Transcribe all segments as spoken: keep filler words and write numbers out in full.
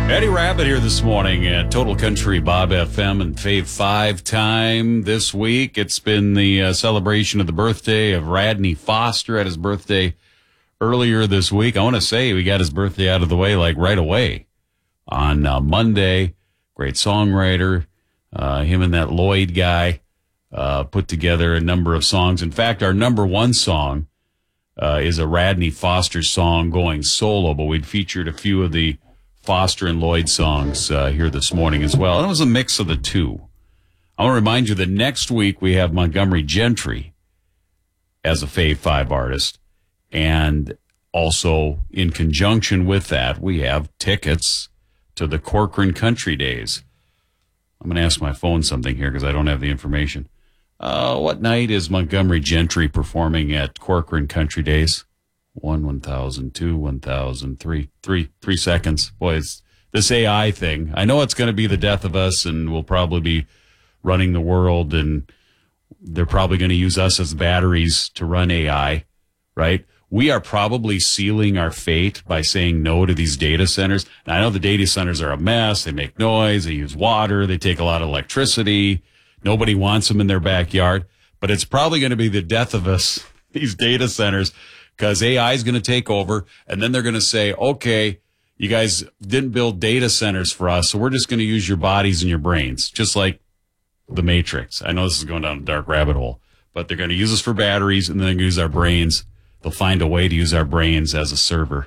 Eddie Rabbit here this morning at Total Country Bob F M and Fave five time this week. It's been the uh, celebration of the birthday of Radney Foster at his birthday earlier this week. I want to say we got his birthday out of the way like right away on uh, Monday. Great songwriter. Uh, him and that Lloyd guy uh, put together a number of songs. In fact, our number one song uh, is a Radney Foster song going solo, but we'd featured a few of the Foster and Lloyd songs uh, here this morning as well. And it was a mix of the two. I want to remind you that next week we have Montgomery Gentry as a Fave five artist. And also in conjunction with that, we have tickets to the Corcoran Country Days. I'm going to ask my phone something here because I don't have the information. Uh, what night is Montgomery Gentry performing at Corcoran Country Days? One, one thousand, two, one thousand, three, three, three seconds. Boy, it's this A I thing. I know it's going to be the death of us, and we'll probably be running the world, and they're probably going to use us as batteries to run A I, right? We are probably sealing our fate by saying no to these data centers. And I know the data centers are a mess. They make noise. They use water. They take a lot of electricity. Nobody wants them in their backyard. But it's probably going to be the death of us, these data centers, because A I is going to take over, and then they're going to say, okay, you guys didn't build data centers for us, so we're just going to use your bodies and your brains, just like the Matrix. I know this is going down a dark rabbit hole, but they're going to use us for batteries, and then they're going to use our brains. They'll find a way to use our brains as a server.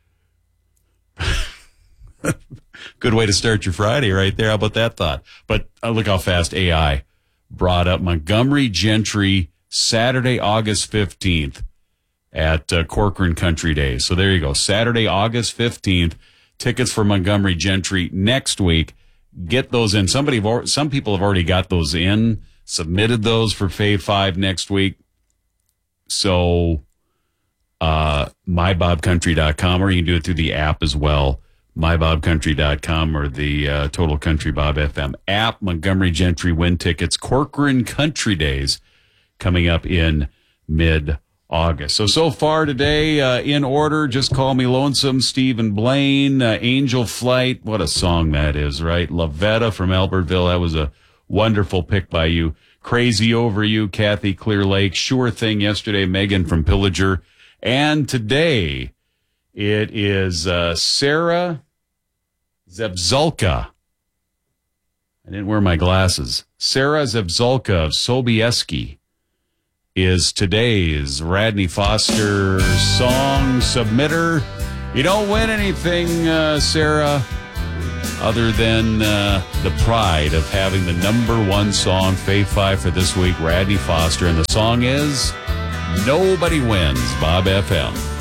Good way to start your Friday right there. How about that thought? But uh, look how fast A I brought up Montgomery Gentry Saturday, August fifteenth. At uh, Corcoran Country Days. So there you go. Saturday, August fifteenth. Tickets for Montgomery Gentry next week. Get those in. Somebody, some people have already got those in, submitted those for Fave five next week. So, uh, my bob country dot com, or you can do it through the app as well. my bob country dot com or the uh, Total Country Bob F M app. Montgomery Gentry win tickets. Corcoran Country Days coming up in mid August. So, so far today, uh, in order, Just Call Me Lonesome, Stephen Blaine, uh, Angel Flight. What a song that is, right? Lavetta from Albertville. That was a wonderful pick by you. Crazy Over You, Kathy Clear Lake. Sure Thing yesterday, Megan from Pillager. And today, it is uh, Sarah Zebzulka. I didn't wear my glasses. Sarah Zebzulka of Sobieski is today's Radney Foster song submitter. You don't win anything, uh, Sarah, other than uh, the pride of having the number one song, Fave five for this week, Radney Foster. And the song is Nobody Wins, Bob F M.